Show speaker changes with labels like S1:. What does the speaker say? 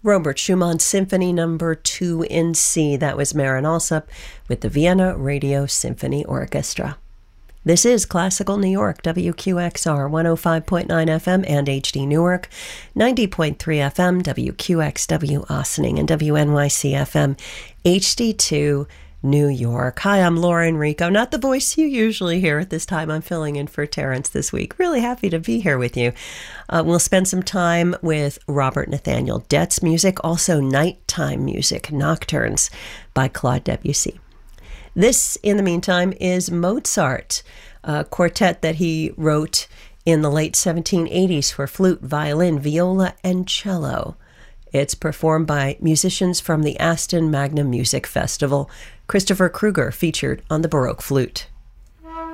S1: Robert Schumann Symphony Number 2 in C. That was Marin Alsop with the Vienna Radio Symphony Orchestra. This is Classical New York, WQXR 105.9 FM and HD Newark, 90.3 FM, WQXW Ossining, and WNYC FM, HD2 New York. Hi, I'm Laura Enrico, not the voice you usually hear at this time. I'm filling in for Terrence this week. Really happy to be here with you. We'll spend some time with Robert Nathaniel Dett's music, also nighttime music, Nocturnes by Claude Debussy. This, in the meantime, is Mozart, a quartet that he wrote in the late 1780s for flute, violin, viola, and cello. It's performed by musicians from the Aston Magna Music Festival. Christopher Kruger featured on the Baroque flute.